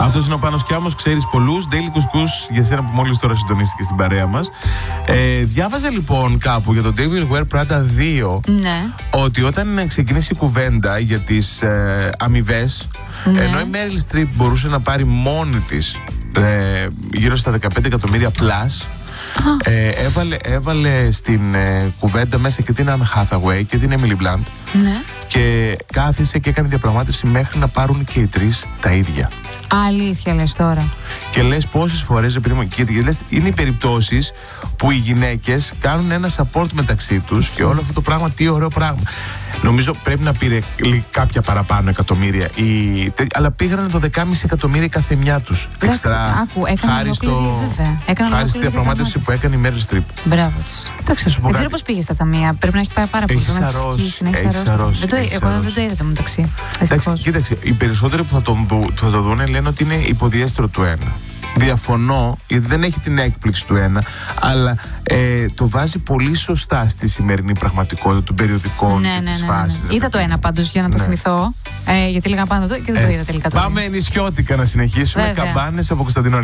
Αυτός είναι ο Πάνος Κιάμος, ξέρεις πολλούς. Daily Couscous, για σένα που μόλις τώρα συντονίστηκε στην παρέα μας. Διάβαζα λοιπόν κάπου για το Devil Wear Prada 2 ότι όταν ξεκίνησε η κουβέντα για τις αμοιβές, ενώ η Meryl Streep μπορούσε να πάρει μόνη της γύρω στα 15 εκατομμύρια plus, έβαλε στην κουβέντα μέσα και την Anne Hathaway και την Emily Blunt, και κάθισε και έκανε διαπραγμάτευση μέχρι να πάρουν και οι τρεις τα ίδια. Αλήθεια λες τώρα? Και λες πόσες φορές, και λες, είναι οι περιπτώσεις που οι γυναίκες κάνουν ένα support μεταξύ τους και όλο αυτό το πράγμα, τι ωραίο πράγμα. Νομίζω πρέπει να πήρε κάποια παραπάνω εκατομμύρια, αλλά πήγαν 12,5 εκατομμύρια κάθε μια τους. Εξτρά, χάρη στη διαπραγμάτευση που έκανε η Meryl Streep. Μπράβο της. Δεν ξέρω πώς πήγε στα ταμεία. Πρέπει να έχει πάει πάρα πολύ. Έχει σαρώσει. Εγώ δεν το είδα το μεταξύ. Κοίταξε, οι περισσότεροι που θα το δουν λένε ότι είναι υποδιέστερο του ένα. Διαφωνώ, γιατί δεν έχει την έκπληξη του ένα, αλλά το βάζει πολύ σωστά στη σημερινή πραγματικότητα των περιοδικών και της φάσης. Είδα το ένα πάντως για να το θυμηθώ, γιατί έλεγα πάνω εδώ και δεν το είδα τελικά. Πάμε νησιώτικα να συνεχίσουμε. Καμπάνες από Κωνσταντινό.